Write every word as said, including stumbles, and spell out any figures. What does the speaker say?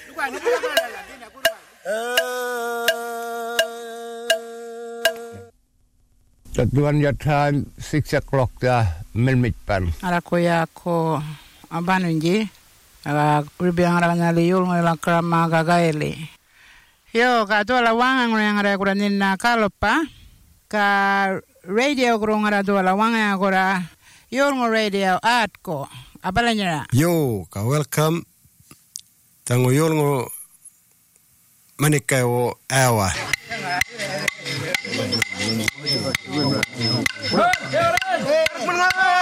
Tuan jathan six o'clock ya melmitpan. Ala ko ya ko abanunji ala ribiang ala nyali yul ngala krama gagaeli. Yo ka to la wanga ngora ngara kura ninna kalopa ka radio kura ngara to la wanga kura yul ngo radio at ko abalanya. Yo ka welcome tango yul ngo manikayo awa.